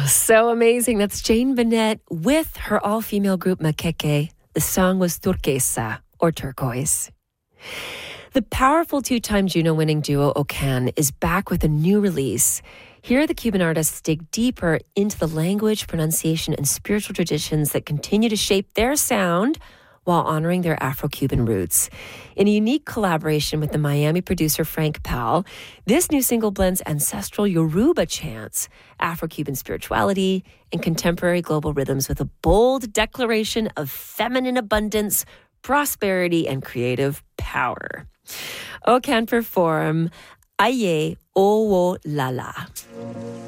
So amazing. That's Jane Bennett with her all-female group Makeke. The song was Turquesa, or Turquoise. The powerful two-time Juno-winning duo Ocan is back with a new release. Here, the Cuban artists dig deeper into the language, pronunciation, and spiritual traditions that continue to shape their sound while honoring their Afro-Cuban roots. In a unique collaboration with the Miami producer Frank Powell, this new single blends ancestral Yoruba chants, Afro-Cuban spirituality, and contemporary global rhythms with a bold declaration of feminine abundance, prosperity, and creative power. Ocan perform Aye Owo Lala.